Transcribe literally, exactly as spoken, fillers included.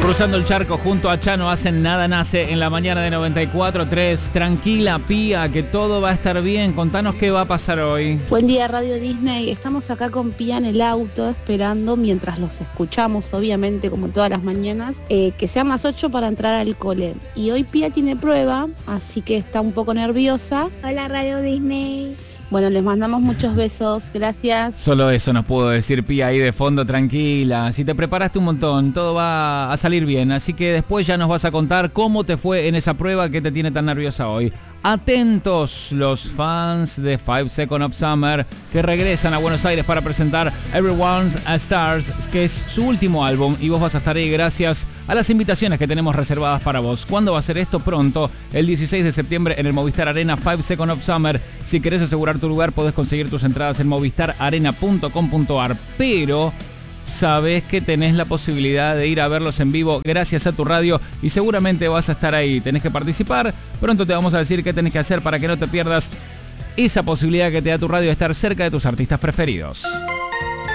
Cruzando el charco junto a Chano hacen Nada Nace en la mañana de noventa y cuatro tres. Tranquila, Pía, que todo va a estar bien. Contanos qué va a pasar hoy. Buen día, Radio Disney. Estamos acá con Pía en el auto esperando mientras los escuchamos, obviamente, como todas las mañanas, eh, que sean las ocho para entrar al cole. Y hoy Pía tiene prueba, así que está un poco nerviosa. Hola, Radio Disney. Bueno, les mandamos muchos besos, gracias. Solo eso nos pudo decir Pía ahí de fondo, tranquila. Si te preparaste un montón, todo va a salir bien. Así que después ya nos vas a contar cómo te fue en esa prueba que te tiene tan nerviosa hoy. Atentos los fans de Five Seconds of Summer que regresan a Buenos Aires para presentar Everyone's a Stars, que es su último álbum, y vos vas a estar ahí gracias a las invitaciones que tenemos reservadas para vos. ¿Cuándo va a ser esto? Pronto, el dieciséis de septiembre en el Movistar Arena, Five Seconds of Summer. Si querés asegurar tu lugar, podés conseguir tus entradas en movistar arena punto com punto ar, pero sabes que tenés la posibilidad de ir a verlos en vivo gracias a tu radio y seguramente vas a estar ahí. Tenés que participar, pronto te vamos a decir qué tenés que hacer para que no te pierdas esa posibilidad que te da tu radio de estar cerca de tus artistas preferidos.